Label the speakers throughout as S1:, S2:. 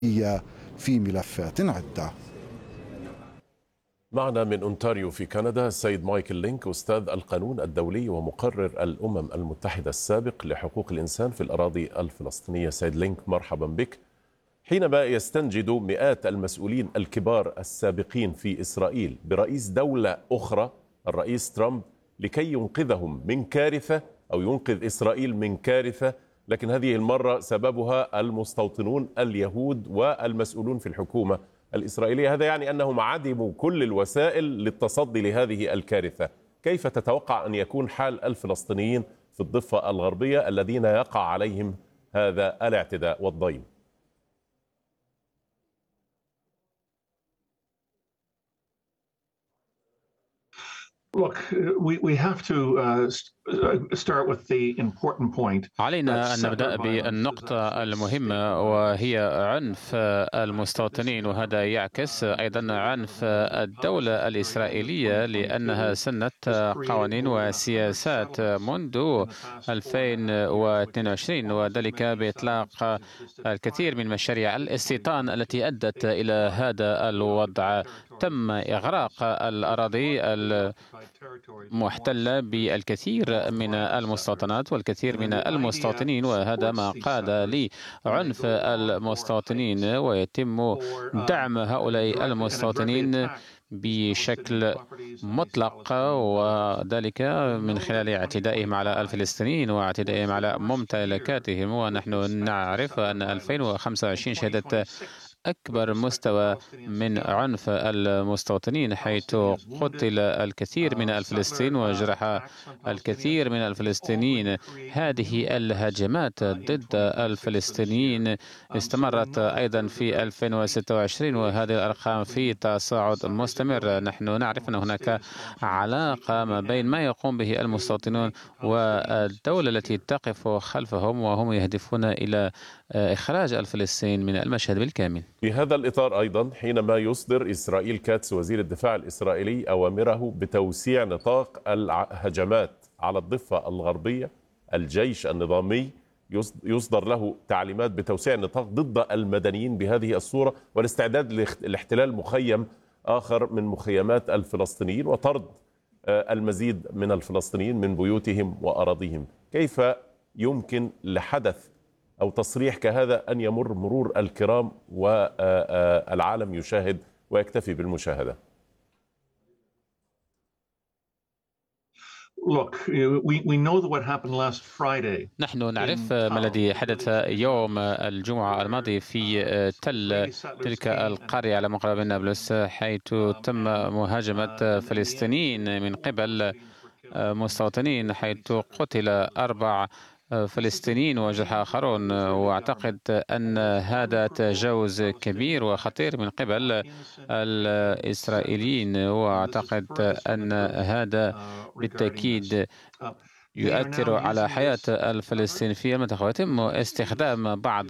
S1: في ملفات عدة.
S2: معنا من أونتاريو في كندا السيد مايكل لينك، أستاذ القانون الدولي ومقرر الأمم المتحدة السابق لحقوق الإنسان في الأراضي الفلسطينية. سيد لينك، مرحبا بك. حينما يستنجد مئات المسؤولين الكبار السابقين في إسرائيل برئيس دولة أخرى، الرئيس ترامب، لكي ينقذهم من كارثة أو ينقذ إسرائيل من كارثة، لكن هذه المرة سببها المستوطنون اليهود والمسؤولون في الحكومة الإسرائيلية، هذا يعني أنهم عدموا كل الوسائل للتصدي لهذه الكارثة. كيف تتوقع أن يكون حال الفلسطينيين في الضفة الغربية الذين يقع عليهم هذا الاعتداء والضيم؟
S3: علينا أن نبدأ بالنقطة المهمة، وهي عنف المستوطنين، وهذا يعكس أيضا عنف الدولة الإسرائيلية، لأنها سنت قوانين وسياسات منذ 2022، وذلك بإطلاق الكثير من مشاريع الاستيطان التي أدت إلى هذا الوضع. تم إغراق الأراضي المحتلة بالكثير من المستوطنات والكثير من المستوطنين، وهذا ما قاد لعنف المستوطنين، ويتم دعم هؤلاء المستوطنين بشكل مطلق، وذلك من خلال اعتدائهم على الفلسطينيين واعتدائهم على ممتلكاتهم. ونحن نعرف أن 2025 شهدت أكبر مستوى من عنف المستوطنين، حيث قتل الكثير من الفلسطينيين وجرح الكثير من الفلسطينيين. هذه الهجمات ضد الفلسطينيين استمرت أيضا في 2026، وهذه الأرقام في تصاعد مستمر. نحن نعرف أن هناك علاقة ما بين ما يقوم به المستوطنون والدولة التي تقف خلفهم، وهم يهدفون إلى إخراج الفلسطينيين من المشهد بالكامل.
S2: في هذا الإطار أيضا، حينما يصدر إسرائيل كاتس وزير الدفاع الإسرائيلي أوامره بتوسيع نطاق الهجمات على الضفة الغربية، الجيش النظامي يصدر له تعليمات بتوسيع النطاق ضد المدنيين بهذه الصورة، والاستعداد لاحتلال مخيم آخر من مخيمات الفلسطينيين وطرد المزيد من الفلسطينيين من بيوتهم وأراضيهم. كيف يمكن لحدث أو تصريح كهذا أن يمر مرور الكرام والعالم يشاهد ويكتفي بالمشاهدة؟
S3: نحن نعرف ما الذي حدث يوم الجمعة الماضي في تلك القرية على مقرب نابلس، حيث تم مهاجمة فلسطينيين من قبل مستوطنين، حيث قتل 4 فلسطينيين وجرح آخرون. وأعتقد أن هذا تجاوز كبير وخطير من قبل الإسرائيليين، وأعتقد أن هذا بالتأكيد يؤثر على حياة الفلسطينيين في المنطقة. ويتم استخدام بعض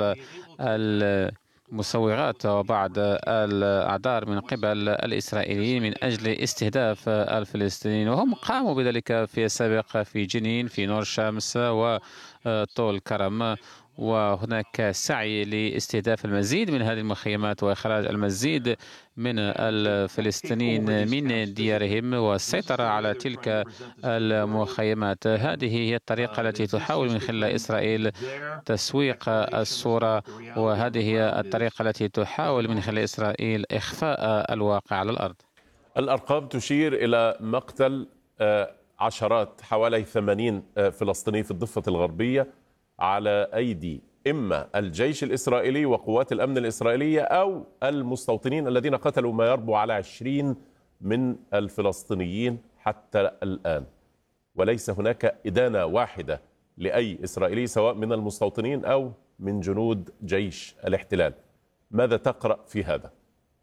S3: المسوغات وبعض الأعذار من قبل الإسرائيليين من أجل استهداف الفلسطينيين، وهم قاموا بذلك في السابق في جنين، في نور شمس وطول كرم. وهناك سعي لاستهداف المزيد من هذه المخيمات وإخراج المزيد من الفلسطينيين من ديارهم والسيطرة على تلك المخيمات. هذه هي الطريقة التي تحاول من خلال إسرائيل تسويق الصورة، وهذه هي الطريقة التي تحاول من خلال إسرائيل إخفاء الواقع على الأرض.
S2: الأرقام تشير إلى مقتل عشرات، حوالي 80 فلسطيني في الضفة الغربية على أيدي إما الجيش الإسرائيلي وقوات الأمن الإسرائيلية أو المستوطنين الذين قتلوا ما يربو على 20 من الفلسطينيين حتى الآن، وليس هناك إدانة واحدة لأي إسرائيلي سواء من المستوطنين أو من جنود جيش الاحتلال. ماذا تقرأ في هذا؟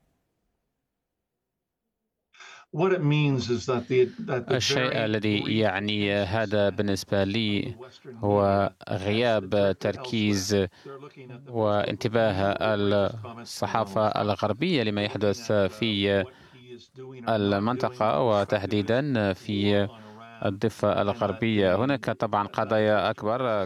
S3: الشيء الذي يعني هذا بالنسبة لي هو غياب تركيز وانتباه الصحافة الغربية لما يحدث في المنطقة، وتحديدا في الضفة الغربية. هناك طبعا قضايا أكبر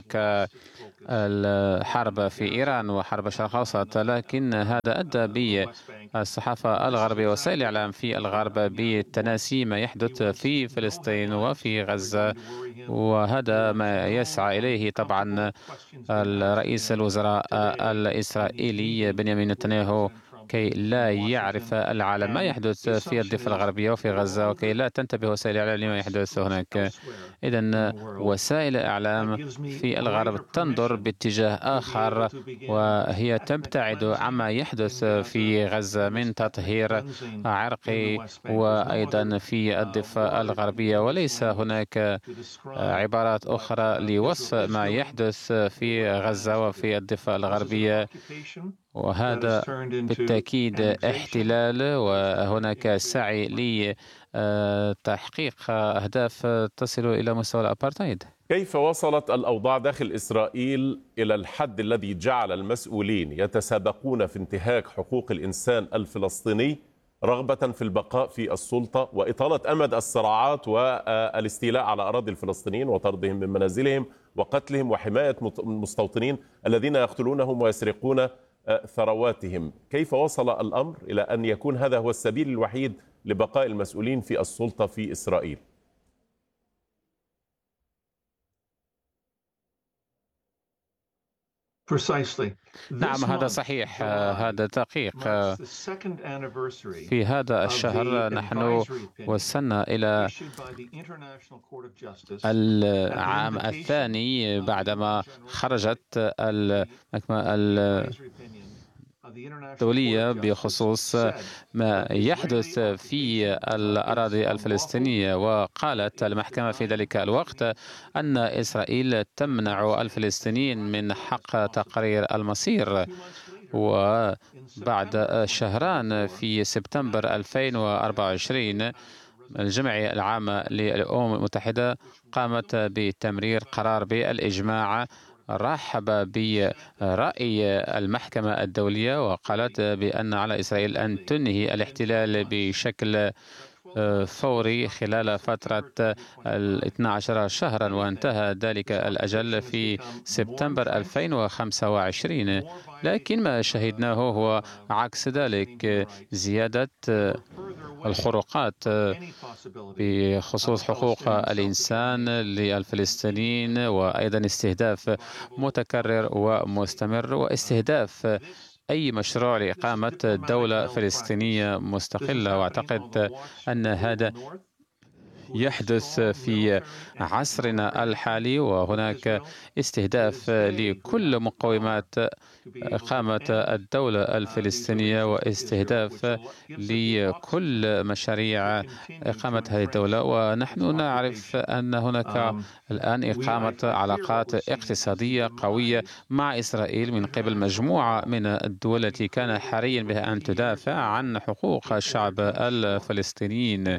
S3: كالحرب في إيران وحرب الشرق الأوسط، لكن هذا أدى بالصحافة الغربية وسائل الإعلام في الغرب بالتناسي ما يحدث في فلسطين وفي غزة، وهذا ما يسعى إليه طبعا الرئيس الوزراء الإسرائيلي بنيامين نتنياهو كي لا يعرف العالم ما يحدث في الضفة الغربية وفي غزة، وكي لا تنتبه وسائل الإعلام لما يحدث هناك. إذن وسائل الإعلام في الغرب تنظر باتجاه آخر، وهي تبتعد عما يحدث في غزة من تطهير عرقي وأيضا في الضفة الغربية، وليس هناك عبارات أخرى لوصف ما يحدث في غزة وفي الضفة الغربية. وهذا بالتأكيد احتلال، وهناك سعي لتحقيق أهداف تصل إلى مستوى الأبارتهايد.
S2: كيف وصلت الأوضاع داخل إسرائيل إلى الحد الذي جعل المسؤولين يتسابقون في انتهاك حقوق الإنسان الفلسطيني رغبة في البقاء في السلطة وإطالة أمد الصراعات والاستيلاء على أراضي الفلسطينيين وطردهم من منازلهم وقتلهم وحماية المستوطنين الذين يقتلونهم ويسرقون ثرواتهم؟ كيف وصل الأمر إلى أن يكون هذا هو السبيل الوحيد لبقاء المسؤولين في السلطة في إسرائيل؟
S3: نعم، هذا صحيح، هذا دقيق. في هذا الشهر نحن وصلنا إلى العام الثاني بعدما خرجت المحكمة الدولية بخصوص ما يحدث في الأراضي الفلسطينية، وقالت المحكمة في ذلك الوقت أن إسرائيل تمنع الفلسطينيين من حق تقرير المصير. وبعد شهران في سبتمبر 2024 الجمعية العامة للأمم المتحدة قامت بتمرير قرار بالإجماع رحب برأي المحكمة الدولية، وقالت بأن على إسرائيل أن تنهي الاحتلال بشكل فوري خلال فترة 12 شهرا، وانتهى ذلك الأجل في سبتمبر 2025. لكن ما شهدناه هو عكس ذلك، زيادة الخروقات بخصوص حقوق الإنسان للفلسطينيين، وأيضا استهداف متكرر ومستمر واستهداف أي مشروع لإقامة دولة فلسطينية مستقلة. وأعتقد أن هذا يحدث في عصرنا الحالي، وهناك استهداف لكل مقومات إقامة الدولة الفلسطينية واستهداف لكل مشاريع إقامة هذه الدولة. ونحن نعرف أن هناك الآن إقامة علاقات اقتصادية قوية مع إسرائيل من قبل مجموعة من الدول التي كان حريا بها أن تدافع عن حقوق الشعب الفلسطينيين.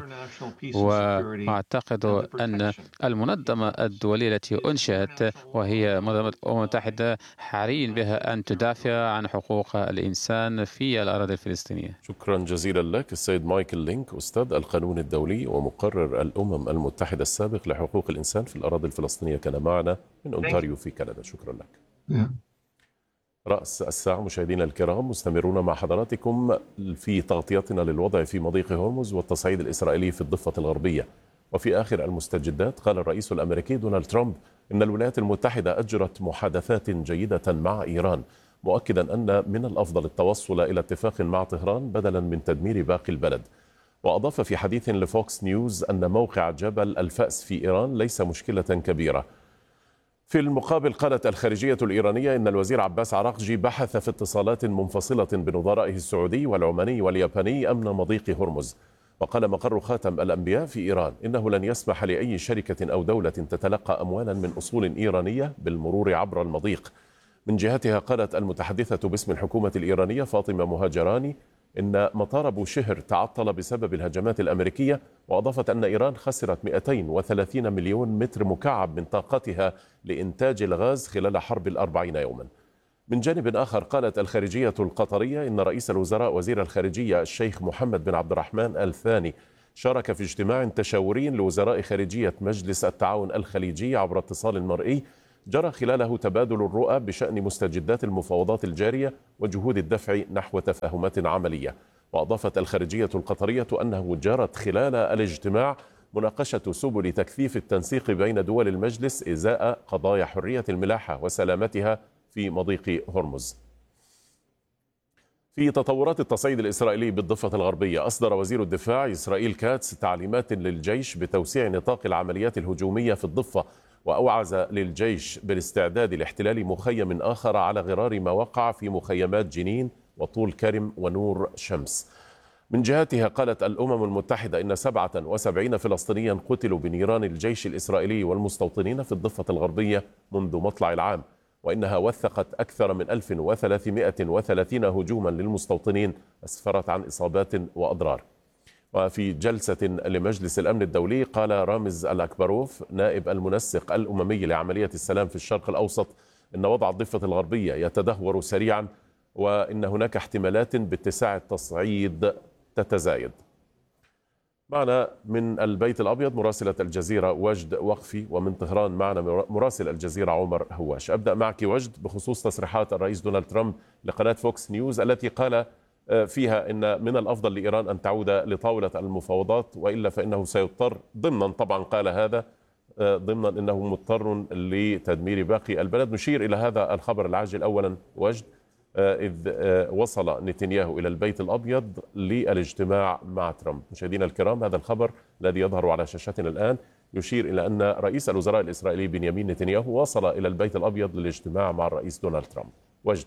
S3: وأعتقد أن المنظمة الدولية التي أنشئت وهي منظمة الأمم المتحدة حري بها أن تدافع عن حقوق الإنسان في الأراضي الفلسطينية.
S2: شكرا جزيلا لك السيد مايكل لينك، أستاذ القانون الدولي ومقرر الأمم المتحدة السابق لحقوق الإنسان في الأراضي الفلسطينية، كان معنا من أونتاريو في كندا. شكرا لك. رأس الساعة مشاهدينا الكرام، مستمرون مع حضراتكم في تغطيتنا للوضع في مضيق هرمز والتصعيد الإسرائيلي في الضفة الغربية. وفي آخر المستجدات قال الرئيس الأمريكي دونالد ترامب إن الولايات المتحدة أجرت محادثات جيدة مع إيران، مؤكدا أن من الأفضل التوصل إلى اتفاق مع طهران بدلا من تدمير باقي البلد. وأضاف في حديث لفوكس نيوز أن موقع جبل الفأس في إيران ليس مشكلة كبيرة. في المقابل قالت الخارجية الإيرانية إن الوزير عباس عراقجي بحث في اتصالات منفصلة بنظرائه السعودي والعماني والياباني أمن مضيق هرمز. وقال مقر خاتم الأنبياء في إيران إنه لن يسمح لأي شركة أو دولة تتلقى أموالا من أصول إيرانية بالمرور عبر المضيق. من جهتها قالت المتحدثة باسم الحكومة الإيرانية فاطمة مهاجراني إن مطار بوشهر تعطل بسبب الهجمات الأمريكية، وأضافت أن إيران خسرت 230 مليون متر مكعب من طاقتها لإنتاج الغاز خلال حرب 40 يوما. من جانب آخر قالت الخارجية القطرية إن رئيس الوزراء وزير الخارجية الشيخ محمد بن عبد الرحمن آل ثاني شارك في اجتماع تشاوري لوزراء خارجية مجلس التعاون الخليجي عبر اتصال مرئي جرى خلاله تبادل الرؤى بشأن مستجدات المفاوضات الجارية وجهود الدفع نحو تفاهمات عملية. وأضافت الخارجية القطرية أنه جرت خلال الاجتماع مناقشة سبل تكثيف التنسيق بين دول المجلس إزاء قضايا حرية الملاحة وسلامتها في مضيق هرمز. في تطورات التصعيد الإسرائيلي بالضفة الغربية، أصدر وزير الدفاع إسرائيل كاتس تعليمات للجيش بتوسيع نطاق العمليات الهجومية في الضفة، وأوعز للجيش بالاستعداد لاحتلال مخيم آخر على غرار ما وقع في مخيمات جنين وطول كرم ونور شمس. من جهتها قالت الأمم المتحدة إن 77 فلسطينيا قتلوا بنيران الجيش الإسرائيلي والمستوطنين في الضفة الغربية منذ مطلع العام، وإنها وثقت أكثر من 1330 هجوما للمستوطنين أسفرت عن إصابات وأضرار. وفي جلسة لمجلس الأمن الدولي قال رامز الأكبروف نائب المنسق الأممي لعملية السلام في الشرق الأوسط إن وضع الضفة الغربية يتدهور سريعا، وإن هناك احتمالات باتساع التصعيد تتزايد. معنا من البيت الأبيض مراسلة الجزيرة وجد وقفي، ومن طهران معنا مراسل الجزيرة عمر هواش. أبدأ معك وجد بخصوص تصريحات الرئيس دونالد ترامب لقناة فوكس نيوز التي قال فيها إن من الأفضل لإيران أن تعود لطاولة المفاوضات، وإلا فإنه سيضطر ضمنا، طبعا قال هذا ضمنا أنه مضطر لتدمير باقي البلد. نشير إلى هذا الخبر العاجل أولا وجد، إذ وصل نتنياهو إلى البيت الأبيض للاجتماع مع ترامب. مشاهدينا الكرام، هذا الخبر الذي يظهر على شاشتنا الآن يشير إلى أن رئيس الوزراء الإسرائيلي بنيامين نتنياهو وصل إلى البيت الأبيض للاجتماع مع الرئيس دونالد ترامب. وجد.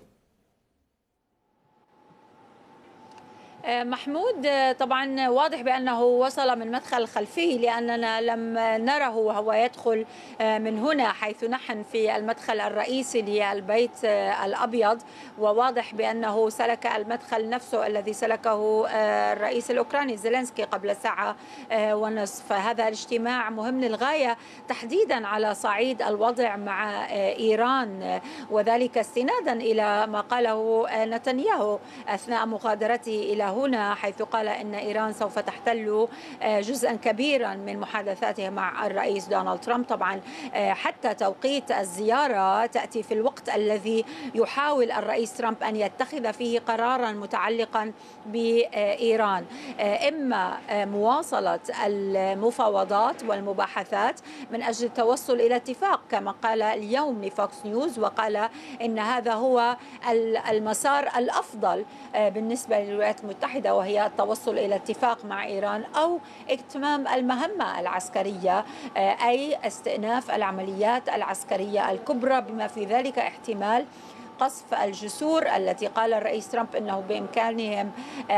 S4: محمود، طبعا واضح بأنه وصل من مدخل خلفي، لأننا لم نره وهو يدخل من هنا حيث نحن في المدخل الرئيسي للبيت الأبيض، وواضح بأنه سلك المدخل نفسه الذي سلكه الرئيس الأوكراني زيلينسكي قبل ساعة ونصف. هذا الاجتماع مهم للغاية تحديدا على صعيد الوضع مع إيران، وذلك استنادا إلى ما قاله نتنياهو أثناء مغادرته إلى هنا، حيث قال إن إيران سوف تحتل جزءا كبيرا من محادثاته مع الرئيس دونالد ترامب. طبعا حتى توقيت الزيارة تأتي في الوقت الذي يحاول الرئيس ترامب أن يتخذ فيه قرارا متعلقا بإيران، إما مواصلة المفاوضات والمباحثات من أجل التوصل إلى اتفاق كما قال اليوم لفوكس نيوز، وقال إن هذا هو المسار الأفضل بالنسبة للولايات المتحدة، وهي التوصل إلى اتفاق مع إيران أو إتمام المهمة العسكرية، أي استئناف العمليات العسكرية الكبرى بما في ذلك احتمال قصف الجسور التي قال الرئيس ترامب أنه بإمكانهم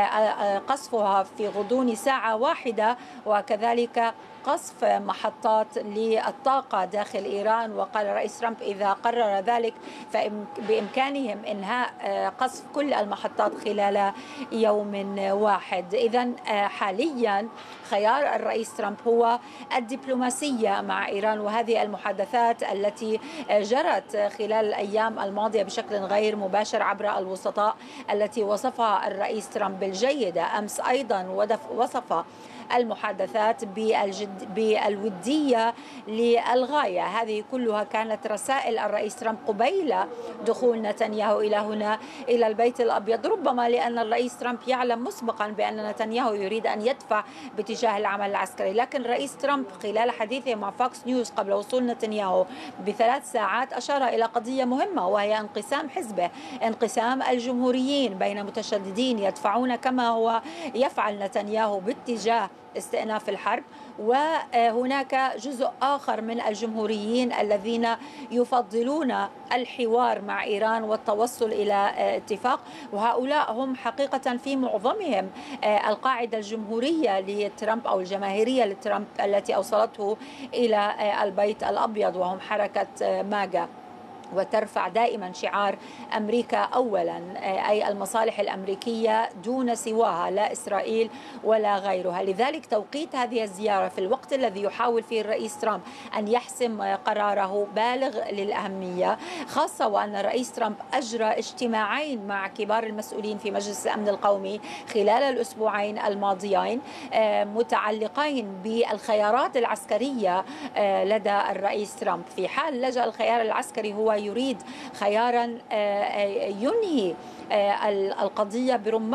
S4: قصفها في غضون ساعة واحدة، وكذلك قصف محطات للطاقة داخل إيران. وقال الرئيس ترامب إذا قرر ذلك فبإمكانهم إنهاء قصف كل المحطات خلال يوم واحد. إذن حاليا خيار الرئيس ترامب هو الدبلوماسية مع إيران، وهذه المحادثات التي جرت خلال الأيام الماضية بشكل غير مباشر عبر الوسطاء التي وصفها الرئيس ترامب بالجيدة. أمس أيضا وصف المحادثات بالودية للغاية. هذه كلها كانت رسائل الرئيس ترامب قبيل دخول نتنياهو إلى هنا إلى البيت الأبيض، ربما لأن الرئيس ترامب يعلم مسبقا بأن نتنياهو يريد أن يدفع باتجاه العمل العسكري. لكن الرئيس ترامب خلال حديثه مع فوكس نيوز قبل وصول نتنياهو ب3 ساعات أشار إلى قضية مهمة، وهي انقسام حزبه، انقسام الجمهوريين بين متشددين يدفعون كما هو يفعل نتنياهو باتجاه استئناف الحرب، وهناك جزء آخر من الجمهوريين الذين يفضلون الحوار مع إيران والتوصل إلى اتفاق، وهؤلاء هم حقيقة في معظمهم القاعدة الجمهورية لترامب أو الجماهيرية لترامب التي أوصلته إلى البيت الأبيض، وهم حركة ماجا. وترفع دائما شعار أمريكا أولا، أي المصالح الأمريكية دون سواها، لا إسرائيل ولا غيرها. لذلك توقيت هذه الزيارة في الوقت الذي يحاول فيه الرئيس ترامب أن يحسم قراره بالغ للأهمية، خاصة وأن الرئيس ترامب أجرى اجتماعين مع كبار المسؤولين في مجلس الأمن القومي خلال الأسبوعين الماضيين متعلقين بالخيارات العسكرية لدى الرئيس ترامب. في حال لجأ الخيار العسكري هو يريد خيارا ينهي القضية برمتها